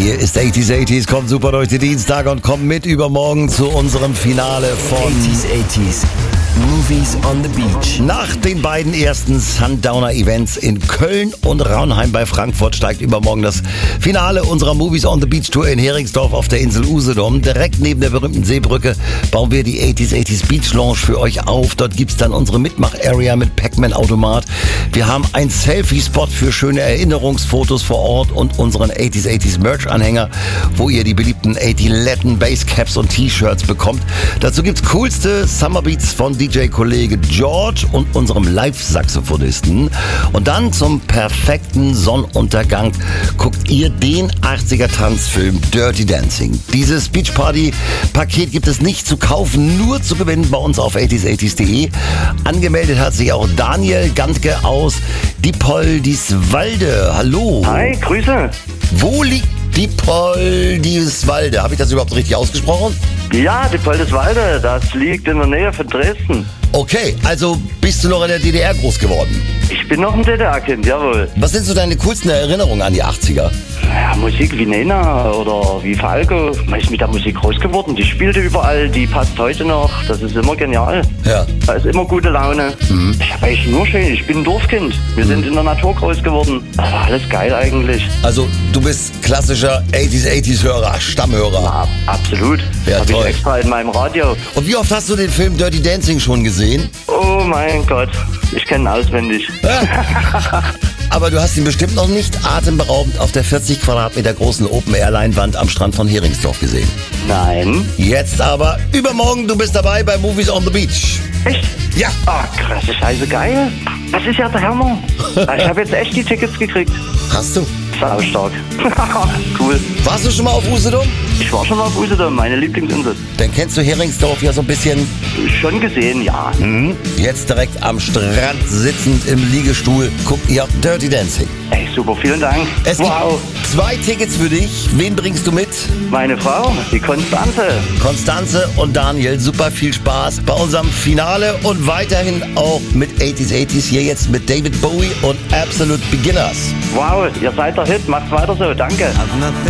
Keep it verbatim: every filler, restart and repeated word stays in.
Hier ist achtziger achtziger, kommt super durch die Dienstag und kommt mit übermorgen zu unserem Finale von achtziger achtziger Movies on the Beach. Nach den beiden ersten Sundowner-Events in Köln und Raunheim bei Frankfurt steigt übermorgen das Finale unserer Movies on the Beach Tour in Heringsdorf auf der Insel Usedom. Direkt neben der berühmten Seebrücke bauen wir die achtziger achtziger Beach Lounge für euch auf. Dort gibt's dann unsere Mitmach-Area mit Pac-Man-Automat. Wir haben einen Selfie-Spot für schöne Erinnerungsfotos vor Ort und unseren achtziger achtziger Merch-Anhänger, wo ihr die beliebten achtzig Latin Basscaps und T-Shirts bekommt. Dazu gibt's coolste Summerbeats von D J-Kollege George und unserem Live-Saxophonisten. Und dann zum perfekten Sonnenuntergang guckt ihr den achtziger-Tanzfilm Dirty Dancing. Dieses Beachparty-Paket gibt es nicht zu kaufen, nur zu gewinnen bei uns auf achtziger achtziger punkt de. Angemeldet hat sich auch Daniel Gantke aus Diepoldiswalde. Hallo. Hi, Grüße. Wo liegt Diepoldiswalde? Habe ich das überhaupt richtig ausgesprochen? Ja, Diepoldiswalde, das liegt in der Nähe von Dresden. Okay, also bist du noch in der D D R groß geworden? Ich bin noch ein D D R-Kind, jawohl. Was sind so deine coolsten Erinnerungen an die achtziger? Ja, Musik wie Nena oder wie Falco. Man ist mit der Musik groß geworden. Die spielte überall, die passt heute noch. Das ist immer genial. Ja. Da ist immer gute Laune. Mhm. Ich habe eigentlich nur schön. Ich bin ein Dorfkind. Wir mhm. sind in der Natur groß geworden. Das war alles geil eigentlich. Also du bist klassischer achtziger achtziger-Hörer, Stammhörer. Ja, absolut. Ja, habe toll. Ich extra in meinem Radio. Und wie oft hast du den Film Dirty Dancing schon gesehen? Oh mein Gott, ich kenne ihn auswendig. Aber du hast ihn bestimmt noch nicht atemberaubend auf der vierzig Quadratmeter großen Open-Air-Leinwand am Strand von Heringsdorf gesehen. Nein. Jetzt aber, übermorgen, du bist dabei bei Movies on the Beach. Echt? Ja. Ah, oh, krasse Scheiße, geil. Das ist ja der Hammer. Ich habe jetzt echt die Tickets gekriegt. Hast du? Sau stark. Cool. Warst du schon mal auf Usedom? Ich war schon mal auf Usedom, meine Lieblingsinsel. Dann kennst du Heringsdorf ja so ein bisschen. Schon gesehen, ja. Mhm. Jetzt direkt am Strand sitzend im Liegestuhl guckt ihr Dirty Dancing. Ey, super, vielen Dank. Es wow. gibt zwei Tickets für dich. Wen bringst du mit? Meine Frau, die Konstanze. Konstanze und Daniel, super viel Spaß bei unserem Finale und weiterhin auch mit achtziger achtziger hier jetzt mit David Bowie und Absolute Beginners. Wow, ihr seid der Hit, macht's weiter so, danke.